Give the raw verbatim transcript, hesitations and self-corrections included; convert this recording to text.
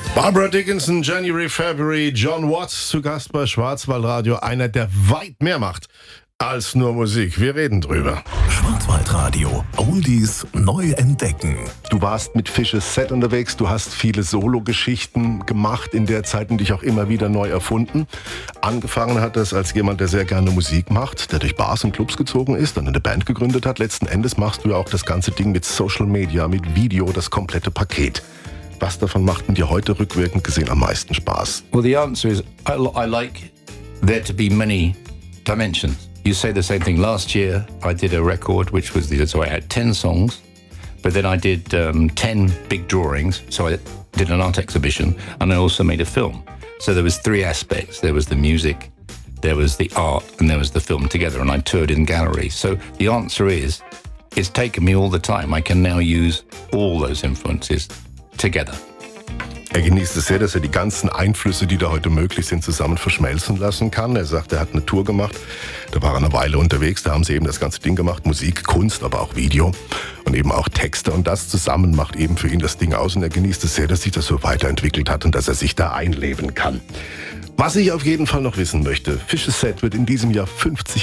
Barbara Dickinson, January, February, John Watts zu Gast bei Schwarzwaldradio, einer, der weit mehr macht als nur Musik. Wir reden drüber. Schwarzwaldradio, Oldies neu entdecken. Du warst mit Fishes Set unterwegs, du hast viele Solo-Geschichten gemacht in der Zeit und dich auch immer wieder neu erfunden. Angefangen hat das als jemand, der sehr gerne Musik macht, der durch Bars und Clubs gezogen ist, dann eine Band gegründet hat. Letzten Endes machst du ja auch das ganze Ding mit Social Media, mit Video, das komplette Paket. Was davon macht denn dir heute rückwirkend gesehen am meisten Spaß? Well, the answer is I, I like there to be many dimensions. You say the same thing. Last year, I did a record, which was the, so I had ten songs, but then I did um, ten big drawings. So I did an art exhibition, and I also made a film. So there was three aspects. There was the music, there was the art, and there was the film together. And I toured in galleries. So the answer is, it's taken me all the time. I can now use all those influences together. Er genießt es sehr, dass er die ganzen Einflüsse, die da heute möglich sind, zusammen verschmelzen lassen kann. Er sagt, er hat eine Tour gemacht, da war er eine Weile unterwegs, da haben sie eben das ganze Ding gemacht, Musik, Kunst, aber auch Video und eben auch Texte. Und das zusammen macht eben für ihn das Ding aus und er genießt es sehr, dass sich das so weiterentwickelt hat und dass er sich da einleben kann. Was ich auf jeden Fall noch wissen möchte, Fishes Set wird in diesem Jahr fünfzig